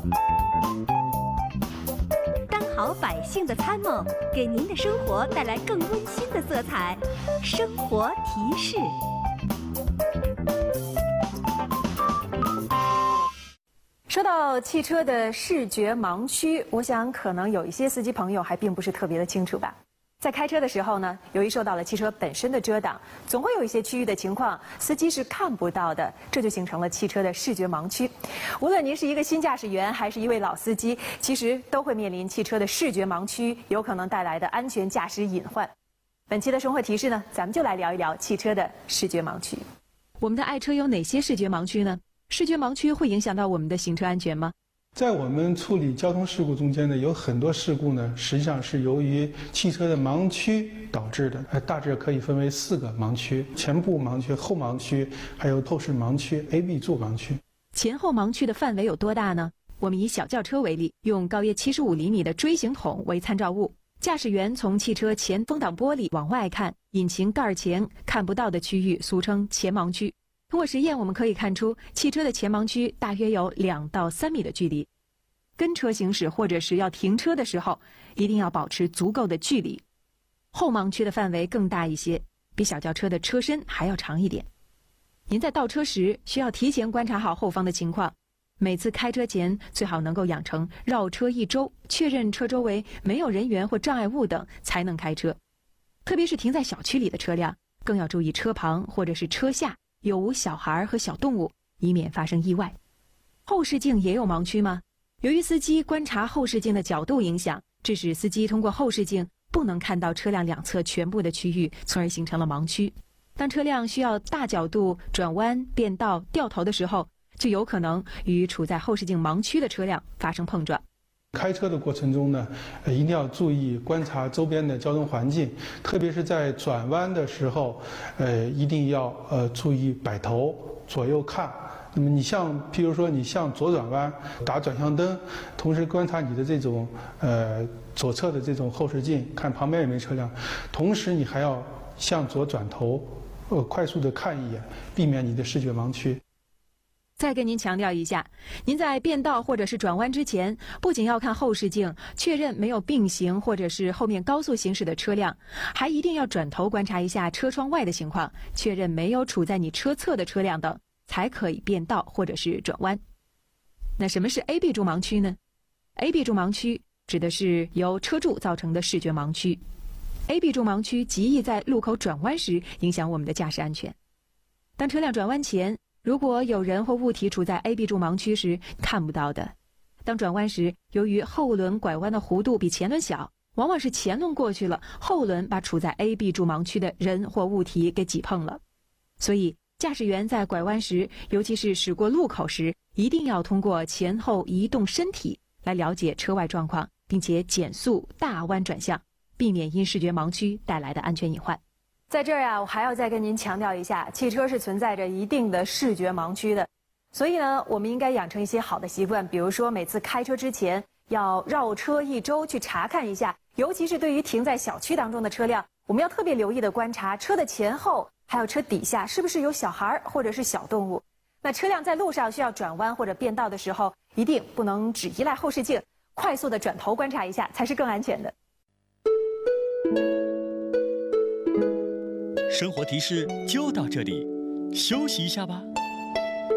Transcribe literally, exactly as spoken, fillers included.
当好百姓的参谋，给您的生活带来更温馨的色彩。生活提示。 说到汽车的视觉盲区，我想可能有一些司机朋友还并不是特别的清楚吧。在开车的时候呢，由于受到了汽车本身的遮挡，总会有一些区域的情况，司机是看不到的，这就形成了汽车的视觉盲区。无论您是一个新驾驶员，还是一位老司机，其实都会面临汽车的视觉盲区有可能带来的安全驾驶隐患。本期的生活提示呢，咱们就来聊一聊汽车的视觉盲区。我们的爱车有哪些视觉盲区呢？视觉盲区会影响到我们的行车安全吗？ 在我们处理交通事故中间呢，有很多事故呢，实际上是由于汽车的盲区导致的。呃，大致可以分为四个盲区：前部盲区、后盲区，还有后视盲区 A B 柱盲区。 前后盲区的范围有多大呢？我们以小轿车为例，用高约七十五厘米的锥形筒为参照物，驾驶员从汽车前风挡玻璃往外看，引擎盖前看不到的区域俗称前盲区。通过实验，我们可以看出汽车的前盲区大约有两到三米的距离。跟车行驶或者是要停车的时候，一定要保持足够的距离。后盲区的范围更大一些，比小轿车的车身还要长一点。您在倒车时需要提前观察好后方的情况，每次开车前最好能够养成绕车一周，确认车周围没有人员或障碍物等才能开车。特别是停在小区里的车辆，更要注意车旁或者是车下有无小孩和小动物，以免发生意外。后视镜也有盲区吗？由于司机观察后视镜的角度影响，致使司机通过后视镜不能看到车辆两侧全部的区域，从而形成了盲区。当车辆需要大角度转弯、变道、掉头的时候，就有可能与处在后视镜盲区的车辆发生碰撞。 开车的过程中呢，呃，一定要注意观察周边的交通环境，特别是在转弯的时候，呃，一定要呃注意摆头、左右看。那么你像，譬如说你向左转弯，打转向灯，同时观察你的这种呃左侧的这种后视镜，看旁边有没有车辆，同时你还要向左转头，呃，快速的看一眼，避免你的视觉盲区。 再跟您强调一下，您在变道或者是转弯之前，不仅要看后视镜，确认没有并行或者是后面高速行驶的车辆，还一定要转头观察一下车窗外的情况，确认没有处在你车侧的车辆等，才可以变道或者是转弯。那什么是 A B 柱盲区呢？ A B 柱盲区指的是由车柱造成的视觉盲区。A B 柱盲区极易在路口转弯时影响我们的驾驶安全。当车辆转弯前，如果有人或物体处在 A B 柱盲区时，看不到的。当转弯时，由于后轮拐弯的弧度比前轮小，往往是前轮过去了，后轮把处在 A B 柱盲区的人或物体给挤碰了。所以驾驶员在拐弯时，尤其是驶过路口时，一定要通过前后移动身体来了解车外状况，并且减速大弯转向，避免因视觉盲区带来的安全隐患。在这儿呀，我还要再跟您强调一下，汽车是存在着一定的视觉盲区的，所以呢，我们应该养成一些好的习惯，比如说每次开车之前要绕车一周去查看一下，尤其是对于停在小区当中的车辆，我们要特别留意的观察车的前后，还有车底下是不是有小孩或者是小动物。那车辆在路上需要转弯或者变道的时候，一定不能只依赖后视镜，快速的转头观察一下才是更安全的。 生活提示就到这里，休息一下吧。